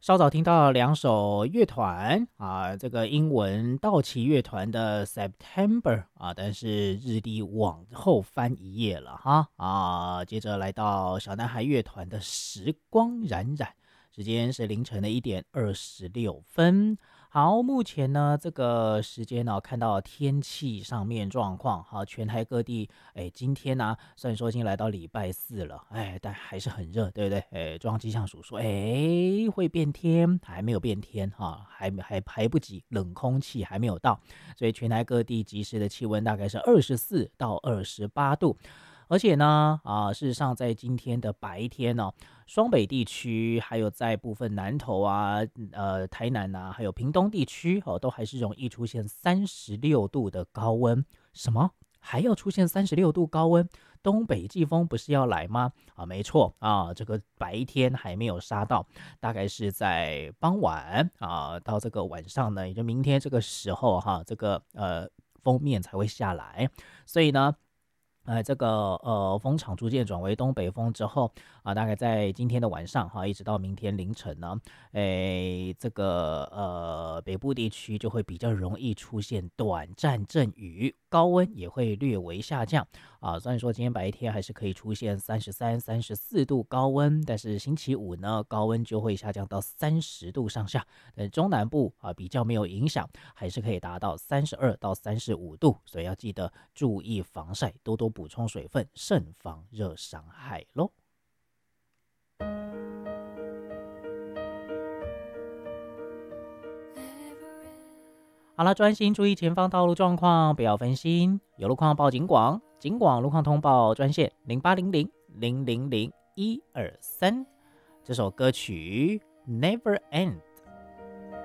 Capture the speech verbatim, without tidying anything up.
稍早听到两首乐团啊，这个英文道奇乐团的 September 啊，但是日历往后翻一页了哈啊，接着来到小男孩乐团的时光冉冉，时间是凌晨的一点二十六分。好，目前呢这个时间呢、看到天气上面状况，好，全台各地，哎，今天呢、虽然说已经来到礼拜四了，哎，但还是很热，对不对？哎，中央气象署说，哎，会变天，还没有变天哈、还还还不及，冷空气还没有到，所以全台各地即时的气温大概是二十四到二十八度。而且呢，啊，事实上在今天的白天呢、双北地区，还有在部分南投啊、呃台南啊，还有屏东地区哦，都还是容易出现三十六度的高温。什么？还要出现三十六度高温？东北季风不是要来吗？啊，没错啊，这个白天还没有杀到，大概是在傍晚啊，到这个晚上呢，也就明天这个时候哈，这个呃封面才会下来。所以呢，呃，这个呃风场逐渐转为东北风之后啊，大概在今天的晚上哈，一直到明天凌晨呢，诶，这个呃北部地区就会比较容易出现短暂阵雨，高温也会略微下降啊。虽然说今天白天还是可以出现三十三、三十四度高温，但是星期五呢，高温就会下降到三十度上下。呃，中南部啊比较没有影响，还是可以达到三十二到三十五度，所以要记得注意防晒，多多补充水分，慎防热伤害喽。好了，专心注意前方道路状况，不要分心。有路况报警广，警广路况通报专线零八零零零零零一二三。这首歌曲《Never End》